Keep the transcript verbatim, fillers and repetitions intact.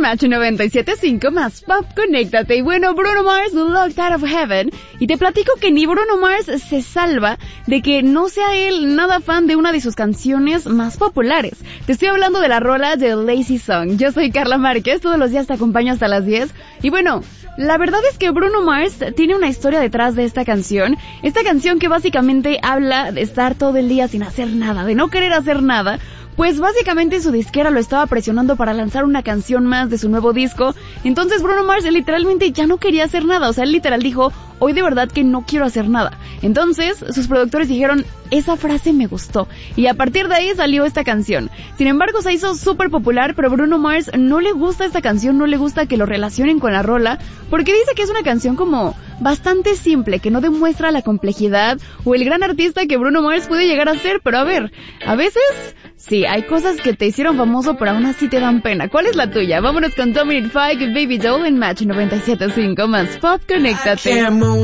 Match noventa y siete punto cinco más Pop, conéctate. Y bueno, Bruno Mars, Locked Out of Heaven. Y te platico que ni Bruno Mars se salva de que no sea él nada fan de una de sus canciones más populares. Te estoy hablando de la rola de Lazy Song. Yo soy Carla Márquez, todos los días te acompaño hasta las diez. Y bueno, la verdad es que Bruno Mars tiene una historia detrás de esta canción. Esta canción que básicamente habla de estar todo el día sin hacer nada, de no querer hacer nada. Pues básicamente su disquera lo estaba presionando para lanzar una canción más de su nuevo disco. Entonces Bruno Mars literalmente ya no quería hacer nada. O sea, él literal dijo, hoy de verdad que no quiero hacer nada. Entonces sus productores dijeron, esa frase me gustó. Y a partir de ahí salió esta canción. Sin embargo, se hizo súper popular, pero Bruno Mars no le gusta esta canción, no le gusta que lo relacionen con la rola, porque dice que es una canción como bastante simple, que no demuestra la complejidad o el gran artista que Bruno Mars puede llegar a ser. Pero a ver, a veces sí, hay cosas que te hicieron famoso, pero aún así te dan pena. ¿Cuál es la tuya? Vámonos con Dominic Fike y Baby Doll en Match noventa y siete punto cinco más Pop, conéctate.